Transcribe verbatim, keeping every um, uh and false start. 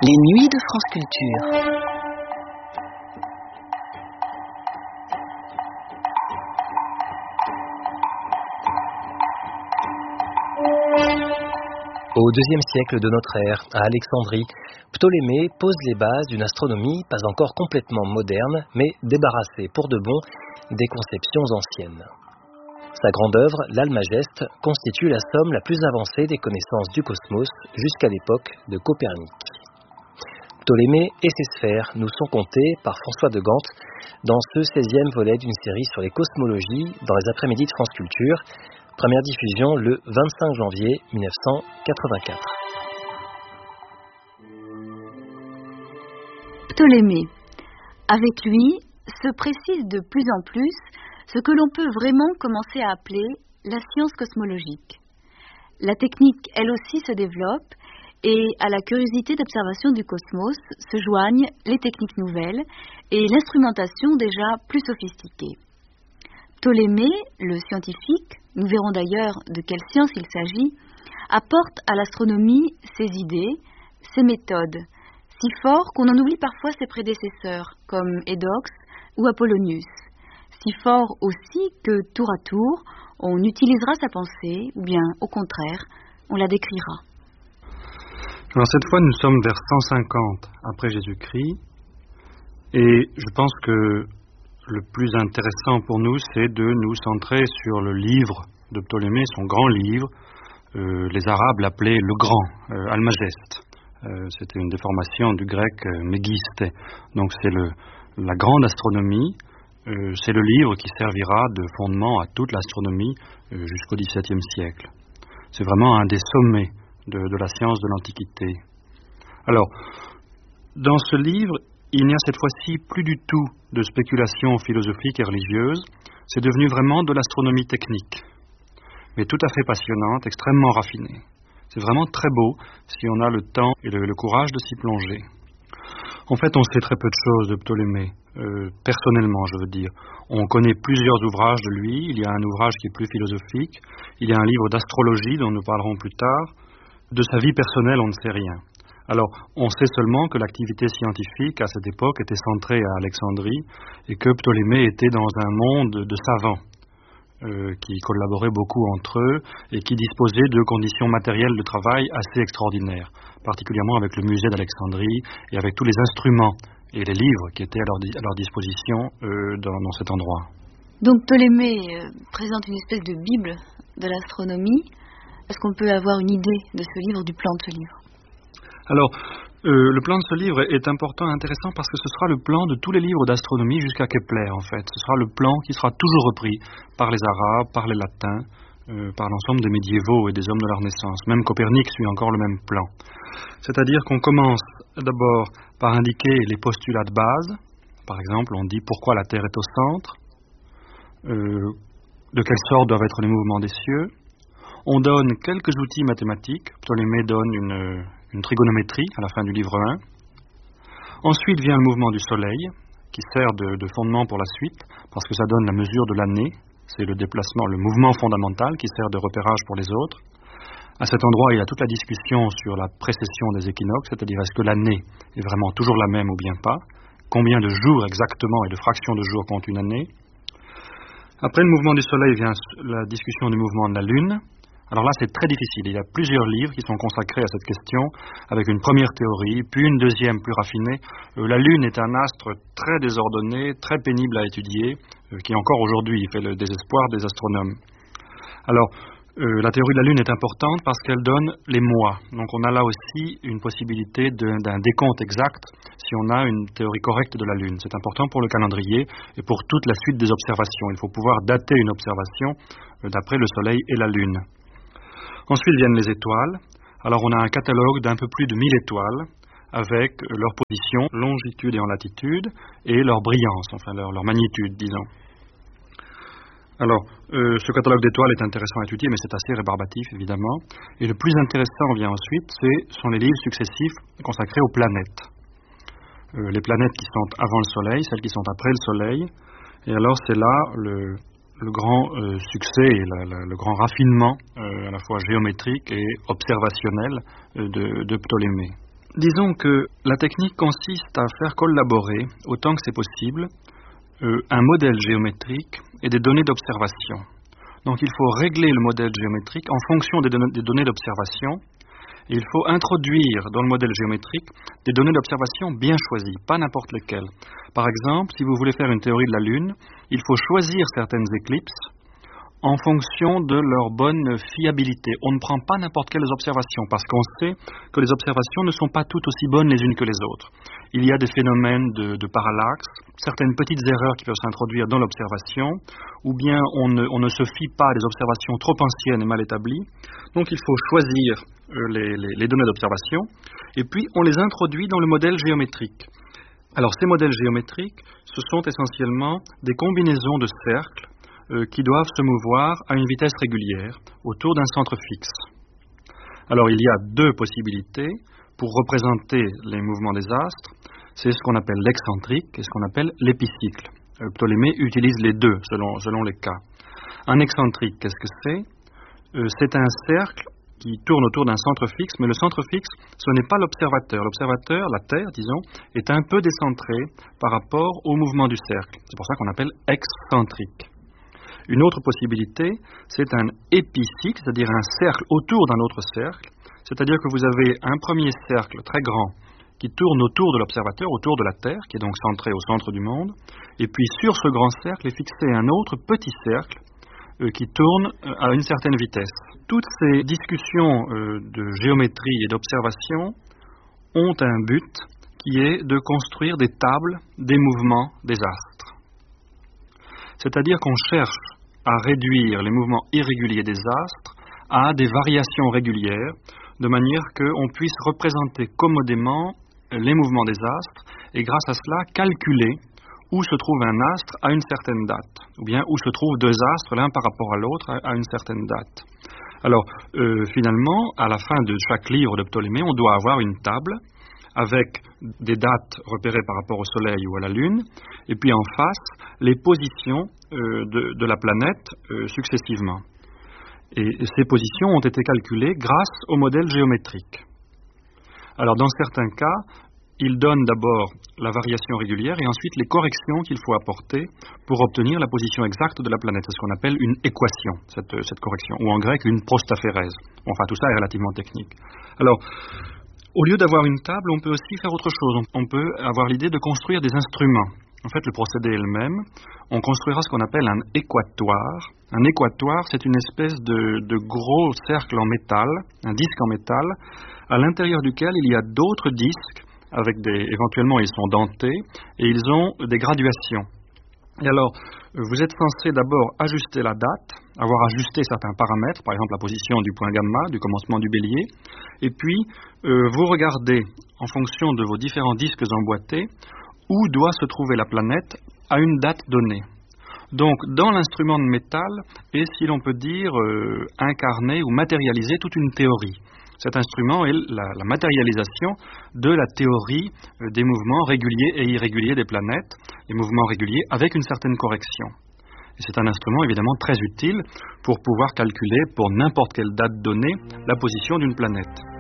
Les nuits de France Culture. Au deuxième siècle de notre ère, à Alexandrie, Ptolémée pose les bases d'une astronomie pas encore complètement moderne, mais débarrassée pour de bon des conceptions anciennes. Sa grande œuvre, l'Almageste, constitue la somme la plus avancée des connaissances du cosmos jusqu'à l'époque de Copernic. Ptolémée et ses sphères nous sont contés par François de Gant dans ce seizième volet d'une série sur les cosmologies dans les après-midi de France Culture. Première diffusion le vingt-cinq janvier mille neuf cent quatre-vingt-quatre. Ptolémée. Avec lui se précise de plus en plus ce que l'on peut vraiment commencer à appeler la science cosmologique. La technique, elle aussi, se développe et à la curiosité d'observation du cosmos se joignent les techniques nouvelles et l'instrumentation déjà plus sophistiquée. Ptolémée, le scientifique, nous verrons d'ailleurs de quelle science il s'agit, apporte à l'astronomie ses idées, ses méthodes, si fort qu'on en oublie parfois ses prédécesseurs, comme Eudoxe ou Apollonius, si fort aussi que, tour à tour, on utilisera sa pensée, ou bien, au contraire, on la décrira. Alors cette fois, nous sommes vers cent cinquante après Jésus-Christ, et je pense que le plus intéressant pour nous, c'est de nous centrer sur le livre de Ptolémée, son grand livre. Euh, les Arabes l'appelaient le Grand, euh, Almageste. Euh, c'était une déformation du grec euh, mégiste. Donc c'est le, la grande astronomie. Euh, c'est le livre qui servira de fondement à toute l'astronomie euh, jusqu'au dix-septième siècle. C'est vraiment un des sommets de, de la science de l'Antiquité. Alors, dans ce livre, il n'y a cette fois-ci plus du tout de spéculation philosophique et religieuse. C'est devenu vraiment de l'astronomie technique, mais tout à fait passionnante, extrêmement raffinée. C'est vraiment très beau si on a le temps et le, le courage de s'y plonger. En fait, on sait très peu de choses de Ptolémée, euh, personnellement, je veux dire. On connaît plusieurs ouvrages de lui. Il y a un ouvrage qui est plus philosophique. Il y a un livre d'astrologie dont nous parlerons plus tard. De sa vie personnelle, on ne sait rien. Alors, on sait seulement que l'activité scientifique à cette époque était centrée à Alexandrie et que Ptolémée était dans un monde de savants euh, qui collaboraient beaucoup entre eux et qui disposaient de conditions matérielles de travail assez extraordinaires, particulièrement avec le musée d'Alexandrie et avec tous les instruments et les livres qui étaient à leur, à leur disposition euh, dans, dans cet endroit. Donc Ptolémée euh, présente une espèce de bible de l'astronomie. Est-ce qu'on peut avoir une idée de ce livre, du plan de ce livre ? Alors, euh, le plan de ce livre est important et intéressant parce que ce sera le plan de tous les livres d'astronomie jusqu'à Kepler, en fait. Ce sera le plan qui sera toujours repris par les Arabes, par les Latins, euh, par l'ensemble des médiévaux et des hommes de la Renaissance. Même Copernic suit encore le même plan. C'est-à-dire qu'on commence d'abord par indiquer les postulats de base. Par exemple, on dit pourquoi la Terre est au centre, euh, de quelle sorte doivent être les mouvements des cieux. On donne quelques outils mathématiques. Ptolémée donne une... une trigonométrie à la fin du livre un. Ensuite vient le mouvement du Soleil, qui sert de, de fondement pour la suite, parce que ça donne la mesure de l'année. C'est le déplacement, le mouvement fondamental qui sert de repérage pour les autres. À cet endroit, il y a toute la discussion sur la précession des équinoxes, c'est-à-dire est-ce que l'année est vraiment toujours la même ou bien pas, combien de jours exactement et de fractions de jours compte une année. Après le mouvement du Soleil vient la discussion du mouvement de la Lune. Alors là, c'est très difficile. Il y a plusieurs livres qui sont consacrés à cette question, avec une première théorie, puis une deuxième plus raffinée. Euh, la Lune est un astre très désordonné, très pénible à étudier, euh, qui encore aujourd'hui fait le désespoir des astronomes. Alors, euh, la théorie de la Lune est importante parce qu'elle donne les mois. Donc on a là aussi une possibilité de, d'un décompte exact si on a une théorie correcte de la Lune. C'est important pour le calendrier et pour toute la suite des observations. Il faut pouvoir dater une observation euh, d'après le Soleil et la Lune. Ensuite viennent les étoiles. Alors on a un catalogue d'un peu plus de mille étoiles avec leur position, longitude et en latitude, et leur brillance, enfin leur, leur magnitude, disons. Alors, euh, ce catalogue d'étoiles est intéressant à étudier, mais c'est assez rébarbatif, évidemment. Et le plus intéressant vient ensuite, ce sont les livres successifs consacrés aux planètes. Euh, les planètes qui sont avant le Soleil, celles qui sont après le Soleil. Et alors c'est là le... le grand euh, succès et la, la, le grand raffinement euh, à la fois géométrique et observationnel euh, de, de Ptolémée. disons que la technique consiste à faire collaborer, autant que c'est possible, euh, un modèle géométrique et des données d'observation. Donc il faut régler le modèle géométrique en fonction des, don- des données d'observation. Et il faut introduire dans le modèle géométrique des données d'observation bien choisies, pas n'importe lesquelles. Par exemple, si vous voulez faire une théorie de la Lune, il faut choisir certaines éclipses en fonction de leur bonne fiabilité. On ne prend pas n'importe quelles observations, parce qu'on sait que les observations ne sont pas toutes aussi bonnes les unes que les autres. Il y a des phénomènes de, de parallaxe, certaines petites erreurs qui peuvent s'introduire dans l'observation, ou bien on ne, on ne se fie pas à des observations trop anciennes et mal établies. Donc il faut choisir euh, les, les, les données d'observation, et puis on les introduit dans le modèle géométrique. Alors ces modèles géométriques, ce sont essentiellement des combinaisons de cercles Euh, qui doivent se mouvoir à une vitesse régulière autour d'un centre fixe. Alors il y a deux possibilités pour représenter les mouvements des astres. C'est ce qu'on appelle l'excentrique et ce qu'on appelle l'épicycle. Euh, Ptolémée utilise les deux selon, selon les cas. Un excentrique, qu'est-ce que c'est ? euh, C'est un cercle qui tourne autour d'un centre fixe, mais le centre fixe, ce n'est pas l'observateur. L'observateur, la Terre, disons, est un peu décentré par rapport au mouvement du cercle. C'est pour ça qu'on appelle excentrique. Une autre possibilité, c'est un épicycle, c'est-à-dire un cercle autour d'un autre cercle, c'est-à-dire que vous avez un premier cercle très grand qui tourne autour de l'observateur, autour de la Terre, qui est donc centré au centre du monde, et puis sur ce grand cercle est fixé un autre petit cercle euh, qui tourne euh, à une certaine vitesse. Toutes ces discussions euh, de géométrie et d'observation ont un but qui est de construire des tables des mouvements des astres. C'est-à-dire qu'on cherche à réduire les mouvements irréguliers des astres à des variations régulières, de manière qu'on puisse représenter commodément les mouvements des astres et grâce à cela calculer où se trouve un astre à une certaine date, ou bien où se trouvent deux astres l'un par rapport à l'autre à une certaine date. Alors, euh, finalement, à la fin de chaque livre de Ptolémée, on doit avoir une table avec des dates repérées par rapport au Soleil ou à la Lune, et puis en face, les positions euh, de, de la planète euh, successivement. Et ces positions ont été calculées grâce au modèle géométrique. Alors dans certains cas, il donne d'abord la variation régulière et ensuite les corrections qu'il faut apporter pour obtenir la position exacte de la planète. C'est ce qu'on appelle une équation, cette, cette correction, ou en grec une prostaphérèse. Enfin, tout ça est relativement technique. Alors, au lieu d'avoir une table, on peut aussi faire autre chose. On peut avoir l'idée de construire des instruments. En fait, le procédé est le même. On construira ce qu'on appelle un équatoire. Un équatoire, c'est une espèce de, de gros cercle en métal, un disque en métal, à l'intérieur duquel il y a d'autres disques, avec des, éventuellement ils sont dentés, et ils ont des graduations. Et alors, vous êtes censé d'abord ajuster la date, avoir ajusté certains paramètres, par exemple la position du point gamma, du commencement du bélier, et puis euh, vous regardez, en fonction de vos différents disques emboîtés, où doit se trouver la planète à une date donnée. Donc, dans l'instrument de métal est, si l'on peut dire, euh, incarné ou matérialisé toute une théorie. Cet instrument est la, la matérialisation de la théorie euh, des mouvements réguliers et irréguliers des planètes, les mouvements réguliers avec une certaine correction. Et c'est un instrument évidemment très utile pour pouvoir calculer pour n'importe quelle date donnée la position d'une planète.